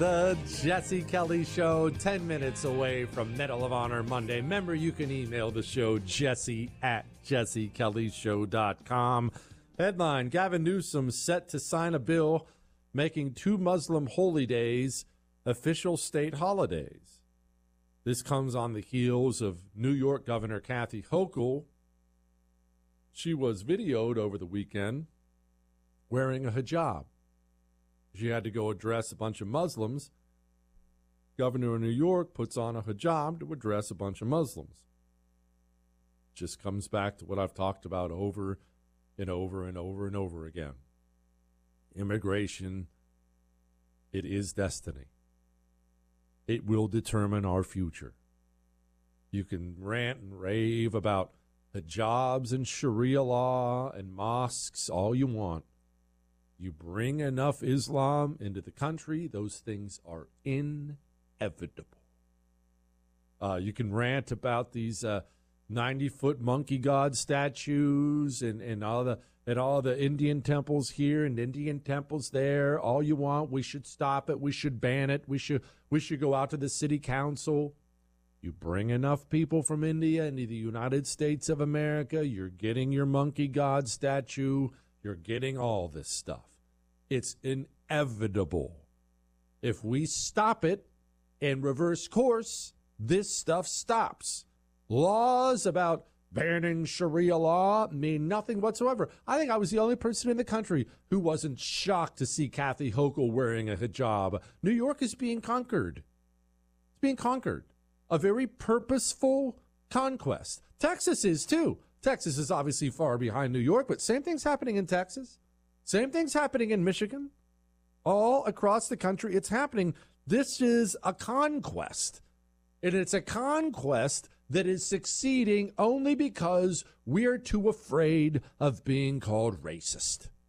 The Jesse Kelly Show, 10 minutes away from Medal of Honor Monday. Remember, you can email the show, jesse@jessekellyshow.com. Headline, Gavin Newsom set to sign a bill making 2 Muslim holy days official state holidays. This comes on the heels of New York Governor Kathy Hochul. She was videoed over the weekend wearing a hijab. She had to go address a bunch of Muslims. Governor of New York puts on a hijab to address a bunch of Muslims. Just comes back to what I've talked about over and over and over and over again. Immigration, it is destiny. It will determine our future. You can rant and rave about hijabs and Sharia law and mosques all you want. You bring enough Islam into the country, those things are inevitable. You can rant about these 90-foot monkey god statues and all the Indian temples here and Indian temples there. All you want. We should stop it. We should ban it. We should go out to the city council. You bring enough people from India into the United States of America, you're getting your monkey god statue. You're getting all this stuff. It's inevitable. If we stop it and reverse course, this stuff stops. Laws about banning Sharia law mean nothing whatsoever. I think I was the only person in the country who wasn't shocked to see Kathy Hochul wearing a hijab. New York is being conquered. It's being conquered. A very purposeful conquest. Texas is too. Texas is obviously far behind New York, but same thing's happening in Texas. Same thing's happening in Michigan. All across the country, it's happening. This is a conquest. And it's a conquest that is succeeding only because we're too afraid of being called racist.